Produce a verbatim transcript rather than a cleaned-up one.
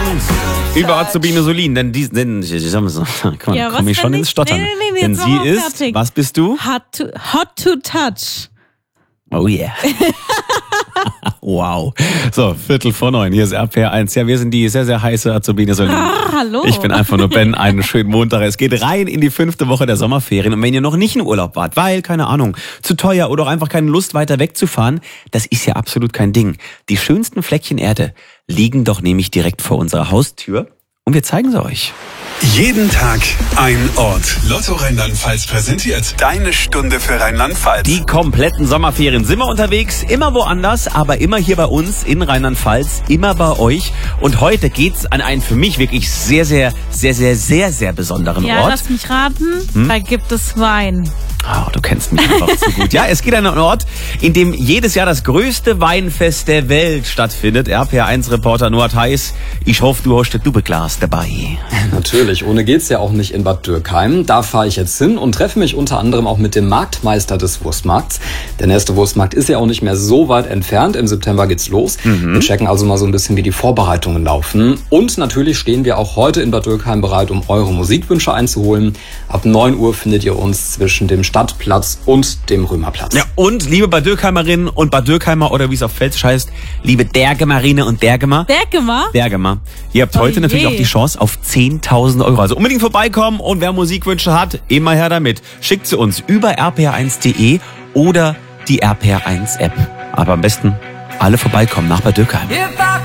Songs über Azubine Solin, denn die, denn, komm, Ja, komm was ich schon denn ins ich? Stottern. Nee, nee, nee, denn jetzt sie machen wir ist, fertig. was bist du? Hot to, hot to touch. Oh yeah. Wow. So, Viertel vor neun, hier ist R P R eins. Ja, wir sind die sehr, sehr heiße Azubine Solin. Ah, hallo. Ich bin einfach nur Ben, einen schönen Montag. Es geht rein in die fünfte Woche der Sommerferien. Und wenn ihr noch nicht in Urlaub wart, weil, keine Ahnung, zu teuer oder auch einfach keine Lust weiter wegzufahren, das ist ja absolut kein Ding. Die schönsten Fleckchen Erde liegen doch nämlich direkt vor unserer Haustür. Und wir zeigen sie euch. Jeden Tag ein Ort. Lotto Rheinland-Pfalz präsentiert deine Stunde für Rheinland-Pfalz. Die kompletten Sommerferien sind wir unterwegs, immer woanders, aber immer hier bei uns in Rheinland-Pfalz, immer bei euch. Und heute geht's an einen für mich wirklich sehr, sehr, sehr, sehr, sehr, sehr besonderen Ja, Ort. lass mich raten, Hm? da gibt es Wein. Oh, du kennst mich einfach zu gut. Ja, es geht an einen Ort, in dem jedes Jahr das größte Weinfest der Welt stattfindet. R P R eins Reporter Noah Theis, ich hoffe, du hast das Doppelglas dabei. Natürlich, ohne geht's ja auch nicht in Bad Dürkheim. Da fahre ich jetzt hin und treffe mich unter anderem auch mit dem Marktmeister des Wurstmarkts. Der nächste Wurstmarkt ist ja auch nicht mehr so weit entfernt. Im September geht's los. Mhm. Wir checken also mal so ein bisschen, wie die Vorbereitungen laufen. Und natürlich stehen wir auch heute in Bad Dürkheim bereit, um eure Musikwünsche einzuholen. Ab neun Uhr findet ihr uns zwischen dem Stadtplatz und dem Römerplatz. Ja, und liebe Bad Dürkheimerinnen und Bad Dürkheimer oder wie es auf Pfälzisch heißt, liebe Dergemarine und Dergemer. Dergemer? Dergemer. Ihr habt Oh heute je. natürlich auch die Chance auf zehntausend Euro. Also unbedingt vorbeikommen und wer Musikwünsche hat, immer her damit. Schickt sie uns über r p r eins punkt de oder die R P R eins App. Aber am besten alle vorbeikommen nach Bad Dürkheim.